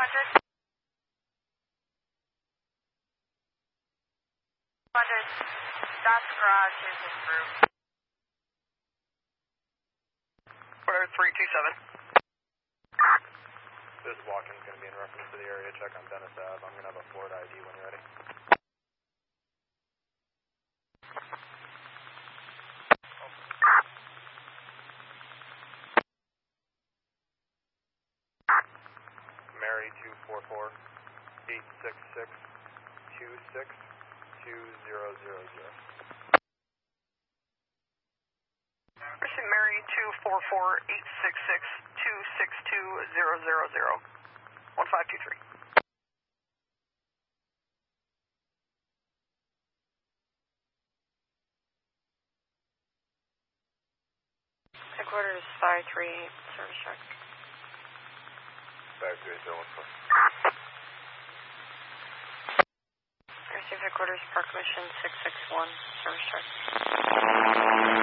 That's garage is improved. Order 327. This walk-in is going to be in reference to the area check on Dennis Ave. I'm going to have a Florida ID when you're ready. Mary 244-866-26-2000. Person Mary 244-866-262000. 1523. Headquarters 538, service check. 53014. Receive headquarters, Park Mission 661, service check.